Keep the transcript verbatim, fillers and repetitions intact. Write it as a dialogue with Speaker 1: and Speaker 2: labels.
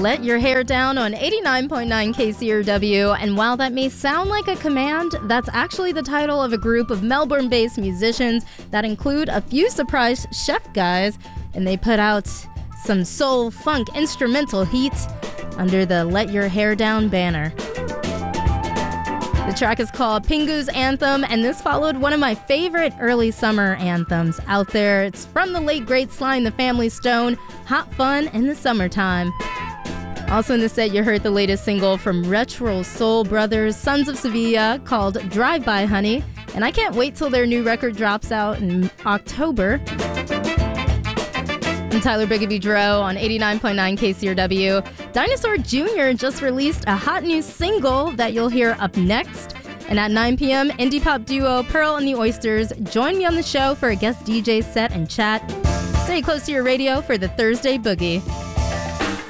Speaker 1: Let Your Hair Down on eighty-nine point nine K C R W. And while that may sound like a command, that's actually the title of a group of Melbourne-based musicians that include a few surprise chef guys, and they put out some soul, funk, instrumental heat under the Let Your Hair Down banner. The track is called Pingu's Anthem, and this followed one of my favorite early summer anthems out there. It's from the late great Sly and the Family Stone, Hot Fun in the Summertime. Also in the set, you heard the latest single from Retro Soul Brothers, Sons of Sevilla, called Drive By Honey, and I can't wait till their new record drops out in October. I'm Tyler Bigby Dro on eighty-nine point nine K C R W. Dinosaur Junior just released a hot new single that you'll hear up next. And at nine p.m., indie pop duo Pearl and the Oysters join me on the show for a guest D J set and chat. Stay close to your radio for the Thursday Boogie.